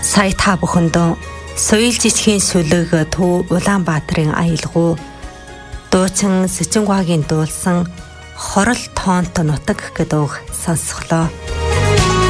Сая та бүхэндөө соёл жижигхийн сүлэг Төв Улаанбаатарын аялгау дуучин Сэчингвагийн дуулсан хорол тоонт нутаг гэдэг үг сонсголоо.